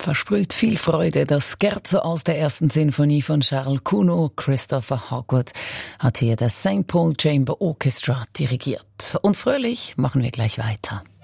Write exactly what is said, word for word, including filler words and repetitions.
versprüht viel Freude. Das Scherzo aus der ersten Sinfonie von Charles Gounod. Christopher Hogwood hat hier das Saint Paul Chamber Orchestra dirigiert. Und fröhlich machen wir gleich weiter.